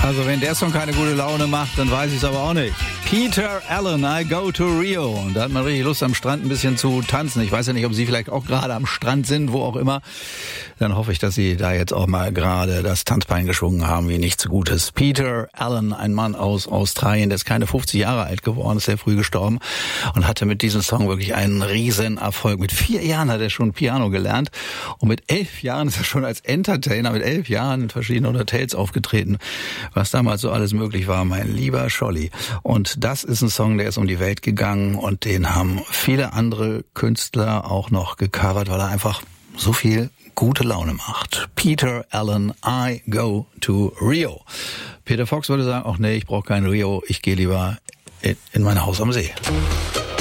Also wenn der Song keine gute Laune macht, dann weiß ich es aber auch nicht. Peter Allen, I Go to Rio. Und da hat man richtig Lust, am Strand ein bisschen zu tanzen. Ich weiß ja nicht, ob Sie vielleicht auch gerade am Strand sind, wo auch immer. Dann hoffe ich, dass Sie da jetzt auch mal gerade das Tanzbein geschwungen haben, wie nichts Gutes. Peter Allen, ein Mann aus Australien, der ist keine 50 Jahre alt geworden, ist sehr früh gestorben und hatte mit diesem Song wirklich einen riesen Erfolg. Mit 4 Jahren hat er schon Piano gelernt und mit 11 Jahren ist er schon als Entertainer mit 11 Jahren in verschiedenen Hotels aufgetreten, was damals so alles möglich war, mein lieber Scholli. Und das ist ein Song, der ist um die Welt gegangen und den haben viele andere Künstler auch noch gecovert, weil er einfach so viel gute Laune macht. Peter Allen, I Go to Rio. Peter Fox würde sagen, ach nee, ich brauche kein Rio, ich gehe lieber in mein Haus am See.